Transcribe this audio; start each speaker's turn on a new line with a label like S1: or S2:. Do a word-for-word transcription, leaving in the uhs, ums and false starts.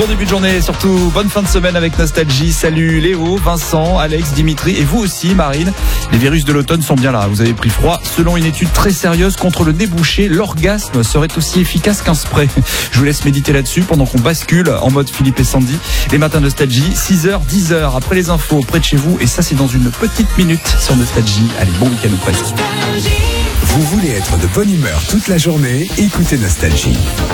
S1: Bon début de journée et surtout bonne fin de semaine avec Nostalgie. Salut Léo, Vincent, Alex, Dimitri et vous aussi Marine. Les virus de l'automne sont bien là, vous avez pris froid. Selon une étude très sérieuse contre le nez bouché, l'orgasme serait aussi efficace qu'un spray. Je vous laisse méditer là-dessus pendant qu'on bascule en mode Philippe et Sandy. Les matins Nostalgie, six heures, dix heures après les infos près de chez vous et ça c'est dans une petite minute sur Nostalgie. Allez, bon week-end ou presque.
S2: Vous voulez être de bonne humeur toute la journée? Écoutez Nostalgie.